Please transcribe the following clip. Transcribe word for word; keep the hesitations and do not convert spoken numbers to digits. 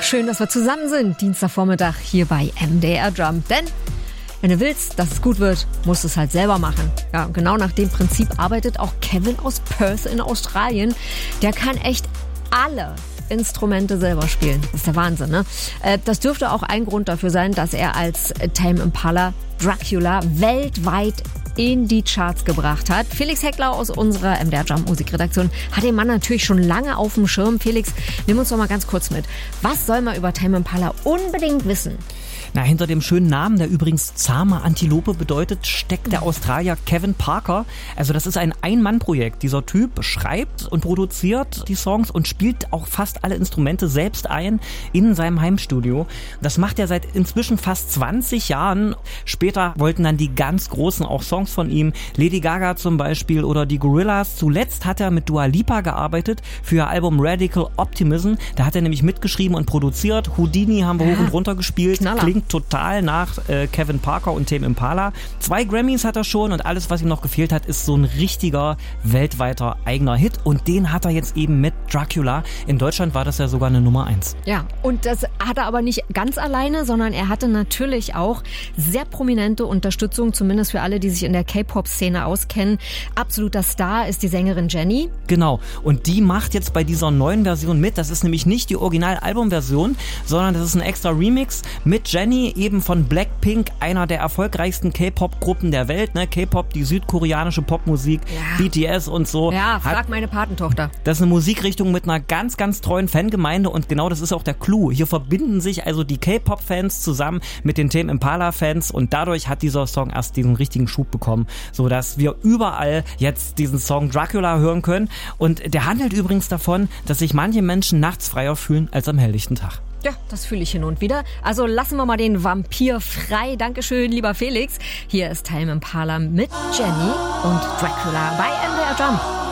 schön, dass wir zusammen sind. Dienstagvormittag hier bei M D R Jump. Denn wenn du willst, dass es gut wird, musst du es halt selber machen. Ja, genau nach dem Prinzip arbeitet auch Kevin aus Perth in Australien. Der kann echt alle Instrumente selber spielen. Das ist der Wahnsinn, ne? Das dürfte auch ein Grund dafür sein, dass er als Tame Impala Dracula weltweit in die Charts gebracht hat. Felix Heckler aus unserer M D R Jump Musikredaktion hat den Mann natürlich schon lange auf dem Schirm. Felix, nimm uns doch mal ganz kurz mit. Was soll man über Tame Impala unbedingt wissen? Na, hinter dem schönen Namen, der übrigens zahme Antilope bedeutet, steckt der Australier Kevin Parker. Also das ist ein Ein-Mann-Projekt. Dieser Typ schreibt und produziert die Songs und spielt auch fast alle Instrumente selbst ein in seinem Heimstudio. Das macht er seit inzwischen fast zwanzig Jahren. Später wollten dann die ganz Großen auch Songs von ihm. Lady Gaga zum Beispiel oder die Gorillaz. Zuletzt hat er mit Dua Lipa gearbeitet für ihr Album Radical Optimism. Da hat er nämlich mitgeschrieben und produziert. Houdini haben wir ja. hoch und runter gespielt. Knaller. Klingt total nach äh, Kevin Parker und Tame Impala. Zwei Grammys hat er schon und alles, was ihm noch gefehlt hat, ist so ein richtiger weltweiter eigener Hit und den hat er jetzt eben mit Dracula. In Deutschland war das ja sogar eine Nummer eins. Ja, und das hat er aber nicht ganz alleine, sondern er hatte natürlich auch sehr prominente Unterstützung, zumindest für alle, die sich in der K-Pop-Szene auskennen. Absoluter Star ist die Sängerin Jennie. Genau, und die macht jetzt bei dieser neuen Version mit. Das ist nämlich nicht die Original-Album-Version, sondern das ist ein extra Remix mit Jennie, eben von Blackpink, einer der erfolgreichsten K-Pop-Gruppen der Welt. Ne? K-Pop, die südkoreanische Popmusik, ja. B T S und so. Ja, frag Hat, meine Patentochter. Das ist eine Musikrichtung mit einer ganz, ganz treuen Fangemeinde und genau das ist auch der Clou. Hier verbinden sich also die K-Pop-Fans zusammen mit den Tame Impala-Fans und dadurch hat dieser Song erst diesen richtigen Schub bekommen, sodass wir überall jetzt diesen Song Dracula hören können. Und der handelt übrigens davon, dass sich manche Menschen nachts freier fühlen als am helllichten Tag. Ja, das fühle ich hin und wieder. Also lassen wir mal den Vampir frei. Dankeschön, lieber Felix. Hier ist Tame Impala mit Jennie und Dracula bei M D R Jump.